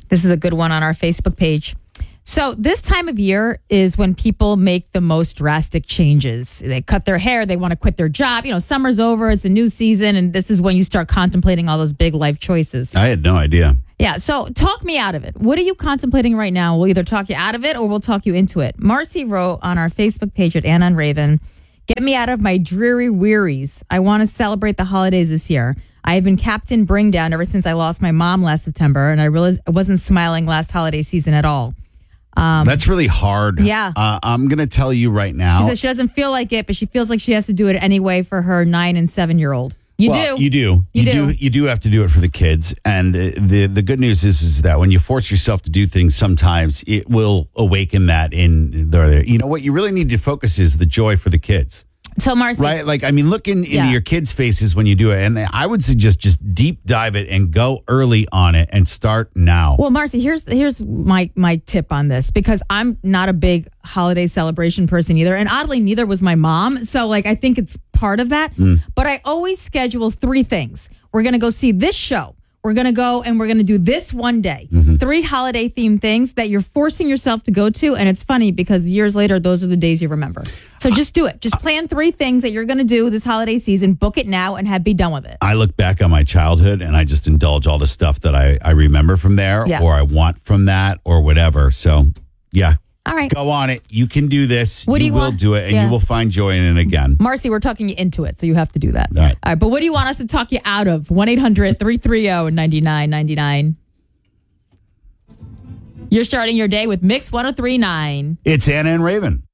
This is a good one on our Facebook page. So this time of year is when people make the most drastic changes. They cut their hair. They want to quit their job. Summer's over. It's a new season. And this is when you start contemplating all those big life choices. I had no idea. Yeah. So talk me out of it. What are you contemplating right now? We'll either talk you out of it or we'll talk you into it. Marcy wrote on our Facebook page at Anna and Raven, "Get me out of my dreary wearies. I want to celebrate the holidays this year. I have been Captain Bring Down ever since I lost my mom last September. And I realized I wasn't smiling last holiday season at all." That's really hard. Yeah. I'm going to tell you right now. She says she doesn't feel like it, but she feels like she has to do it anyway for her 9 and 7-year-old. You do. You do have to do it for the kids. And the good news is that when you force yourself to do things, sometimes it will awaken that in there. You know what you really need to focus is the joy for the kids. So, Marcy. Right? Look into your kids' faces when you do it. And I would suggest just deep dive it and go early on it and start now. Well, Marcy, here's my tip on this, because I'm not a big holiday celebration person either. And oddly, neither was my mom. So, I think it's part of that. But I always schedule 3 things. We're going to go see this show. We're going to go and we're going to do this one day. 3 holiday themed things that you're forcing yourself to go to. And it's funny because years later, those are the days you remember. So just do it. Just plan 3 things that you're going to do this holiday season. Book it now and be done with it. I look back on my childhood and I just indulge all the stuff that I remember from there or I want from that or whatever. So, yeah. All right. Go on it. You can do this. What you will do it and you will find joy in it again. Marcy, we're talking you into it, so you have to do that. All right. But what do you want us to talk you out of? 1-800-330-9999. You're starting your day with Mix 103.9. It's Anna and Raven.